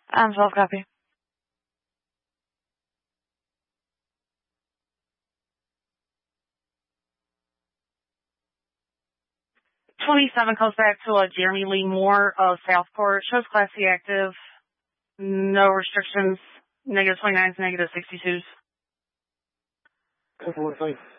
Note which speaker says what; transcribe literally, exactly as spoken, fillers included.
Speaker 1: I'm twelve copy. twenty-seven comes back to uh, Jeremy Lee Moore of Southport. Shows Class C active. No restrictions. Negative twenty-nines, negative sixty-twos.
Speaker 2: ten four, thanks.